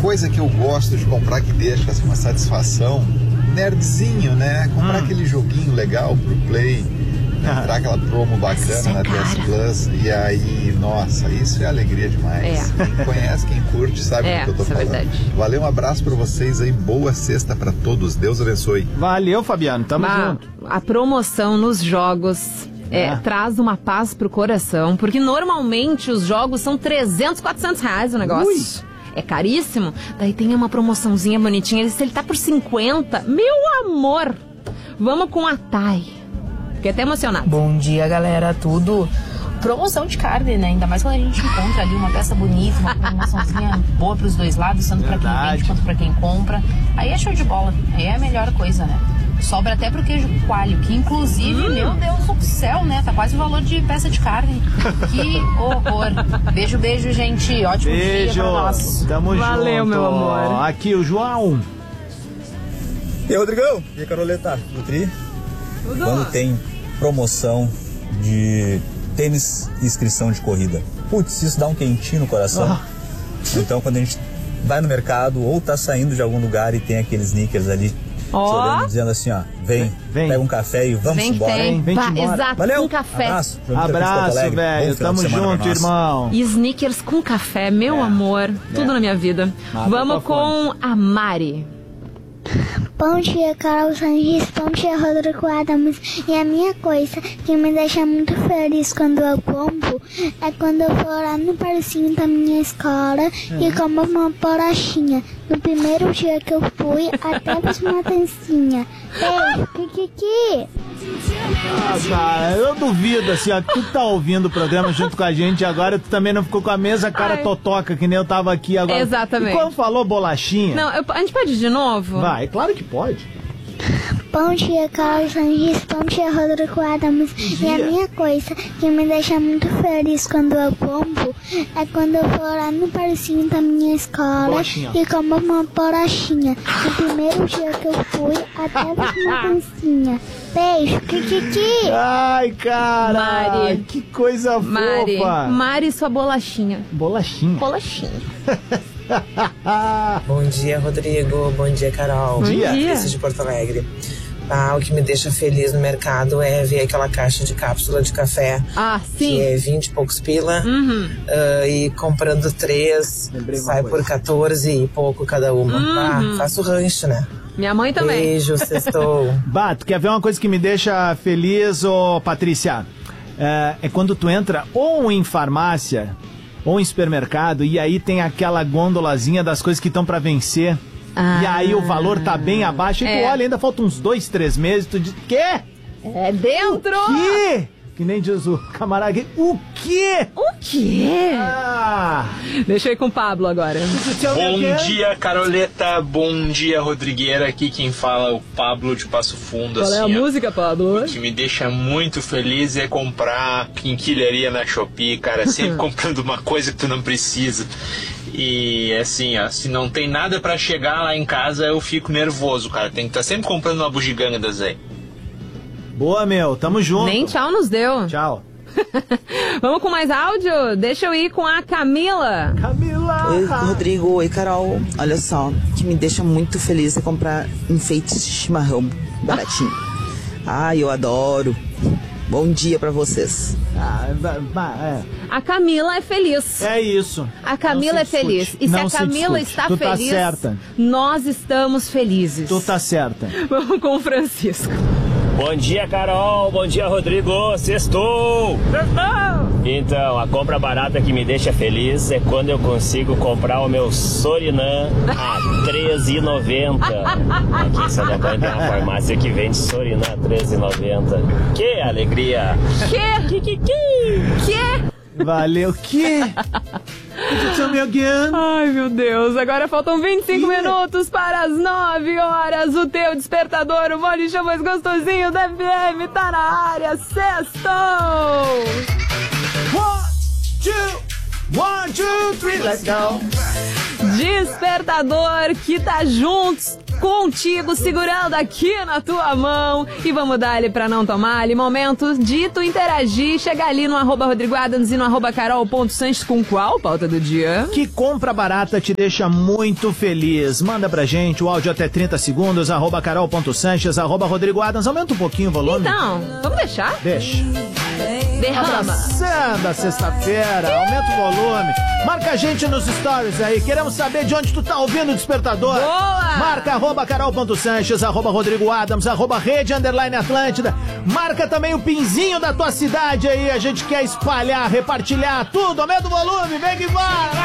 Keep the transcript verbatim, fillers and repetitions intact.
coisa que eu gosto de comprar que deixa assim, uma satisfação, nerdzinho, né? Comprar hum. aquele joguinho legal pro Play, né? Entrar aquela promo bacana na P S Plus, e aí, nossa, isso é alegria demais. É. Quem conhece, quem curte, sabe é, do que eu tô falando. É verdade. Valeu, um abraço pra vocês aí, boa sexta pra todos, Deus abençoe. Valeu, Fabiano, tamo bah, junto. A promoção nos jogos... É, é. Traz uma paz pro coração, porque normalmente os jogos são trezentos, quatrocentos reais o negócio. Ui. É caríssimo. Daí tem uma promoçãozinha bonitinha. Se ele tá por cinquenta, meu amor, vamos com a Thay. Fiquei até emocionado. Bom dia, galera, tudo. Promoção de carne, né? Ainda mais quando a gente encontra ali uma peça bonita, uma promoçãozinha boa pros dois lados, tanto Verdade. pra quem vende quanto pra quem compra. Aí é show de bola. Aí é a melhor coisa, né? Sobra até pro queijo coalho, que inclusive, hum. meu Deus do céu, né? Tá quase o valor de peça de carne. Que horror. Beijo, beijo, gente. Ótimo beijo. dia pra nós. Tamo Valeu, junto. Valeu, meu amor. Aqui o João. E aí, Rodrigão? E aí, Caroleta? Nutri? Tudo. Quando tem promoção de tênis e inscrição de corrida. Putz, isso dá um quentinho no coração. Ah. Então, quando a gente vai no mercado ou tá saindo de algum lugar e tem aqueles sneakers ali, oh. chorando, dizendo assim, ó, vem, vem, pega um café e vamos vem embora. Vem, vem bah, embora. Exato, Valeu. com café. Abraço, Abraço, velho. Tamo junto, irmão. E sneakers com café, meu é. amor. Tudo é. na minha vida. Ah, vamos com a Mari. Bom dia, Carol Sanches. Bom dia, Rodrigo Adams. E a minha coisa que me deixa muito feliz quando eu compro é quando eu vou lá no parquinho da minha escola é. e como uma bolachinha. No primeiro dia que eu fui, até fiz uma dancinha. Beijo, Kikiki. Ah, cara, eu duvido, assim, ó, tu tá ouvindo o programa junto com a gente agora, tu também não ficou com a mesma cara Ai. totoca que nem eu tava aqui agora. Exatamente. E quando falou bolachinha... Não, eu, a gente pode ir de novo? Vai, claro que pode. Bom dia, Carlos Sanches. Bom dia, Rodrigo Adams. E a minha coisa que me deixa muito feliz quando eu compro é quando eu vou lá no parquinho da minha escola bolachinha. e como uma bolachinha. No primeiro dia que eu fui, até fiz uma dancinha. Beijo, Kikiki. Ai, cara. Mari. Que coisa Mari. fofa. Mari, sua bolachinha. Bolachinha. Bolachinha. Bom dia, Rodrigo. Bom dia, Carol. Bom dia. Patrícia de Porto Alegre. Ah, o que me deixa feliz no mercado é ver aquela caixa de cápsula de café. Ah, sim. Que é vinte e poucos pila. Uhum. Uh, e comprando três, sai por quatorze e pouco cada uma. Uhum. Ah, faço rancho, né? Minha mãe também. Beijo, sextou. Bah, tu quer ver uma coisa que me deixa feliz, ô Patrícia? É, é quando tu entra ou em farmácia ou em supermercado e aí tem aquela gôndolazinha das coisas que estão pra vencer. Ah, e aí o valor tá bem abaixo e é. tu olha, ainda falta uns dois, três meses, tu diz, quê? É dentro! O quê? Que nem diz o camarada aqui, o quê? O quê? Ah. Deixa eu ir com o Pablo agora. Bom dia, Caroleta, bom dia, Rodrigueira, aqui quem fala é o Pablo de Passo Fundo. Qual assim, é a ó, música, Pablo? O que me deixa muito feliz é comprar quinquilharia na Shopee, cara, sempre comprando uma coisa que tu não precisa. E assim, ó, se não tem nada pra chegar lá em casa, eu fico nervoso, cara. Tem que estar tá sempre comprando uma bugiganga das aí. Boa, meu, tamo junto. Nem tchau nos deu. Tchau. Vamos com mais áudio? Deixa eu ir com a Camila. Camila! Oi, Rodrigo. Oi, Carol. Olha só, o que me deixa muito feliz é comprar enfeites de chimarrão baratinho. Ai, eu adoro. Bom dia pra vocês. Ah, é. A Camila é feliz. É isso. A Camila é feliz. E não se a Camila se está tu feliz, tá certa. nós estamos felizes. Tu tá certa. Vamos com o Francisco. Bom dia, Carol. Bom dia, Rodrigo. Sextou! Sextou! Então, a compra barata que me deixa feliz é quando eu consigo comprar o meu Sorinã a treze reais e noventa centavos. Aqui em Santa Catarina tem uma farmácia que vende Sorinã a treze reais e noventa centavos. Que alegria! Que? Que? Que? Que? Que? Valeu, que? Ai, meu Deus, agora faltam vinte e cinco yeah. minutos para as nove horas. O teu despertador, o Mole Show mais gostosinho da F M, tá na área. Sextou! One, two, one, two, three, let's go! Despertador que tá juntos contigo, segurando aqui na tua mão. E vamos dar ele pra não tomar ali. Momento de tu interagir. Chega ali no arroba Rodrigo Adams e no arroba carol.sanches com qual pauta do dia? Que compra barata te deixa muito feliz. Manda pra gente o áudio até trinta segundos, arroba carol.sanches, arroba Rodrigo Adams. Aumenta um pouquinho o volume. Então, vamos deixar? Deixa. Derrama. Abraçando a sexta-feira, aumenta o volume. Marca a gente nos stories aí. Queremos saber de onde tu tá ouvindo o Despertador. Boa! Marca arroba carol.sanches, arroba Rodrigo Adams, arroba Rede Underline Atlântida. Marca também o pinzinho da tua cidade aí. A gente quer espalhar, repartilhar tudo. Aumenta o volume, vem que vai!